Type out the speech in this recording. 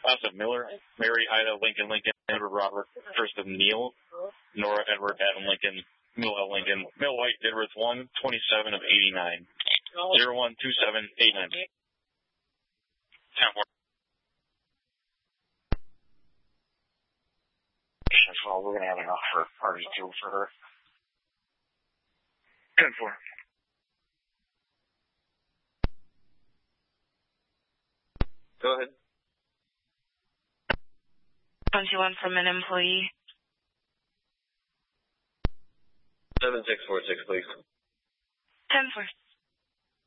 House of Miller, Mary Ida Lincoln Lincoln, Edward Robert, first of Neil, Nora Edward Adam Lincoln, Mill L. Lincoln, Mill White, Edwards 1, 27 of 89. 012789. 10-4. Well, we're going to have enough for party 2 for her. 10-4. Go ahead. 21 from an employee. 7646, please. 10-4.